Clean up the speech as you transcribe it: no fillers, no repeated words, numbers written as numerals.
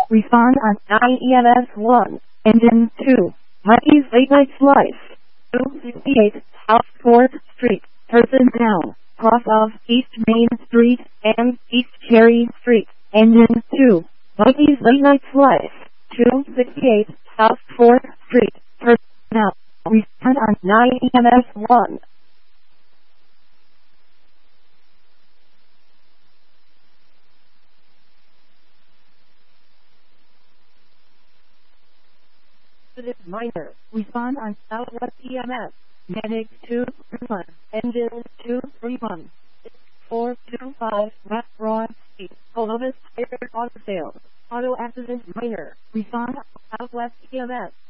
Respond on IEMS 1. Engine 2. Mikey's Late Night Slice. 268 South 4th Street. Person down. Cross of East Main Street and East Cherry Street. Engine 2. Mikey's Late Night Slice. 268 South 4th Street. Person down. Respond on IEMS 1. Minor. Respond on Southwest EMS. Medic 231. Engine 231. 425 West Broad Street. Columbus Tire Auto Sales. Auto accident minor. Respond on Southwest EMS.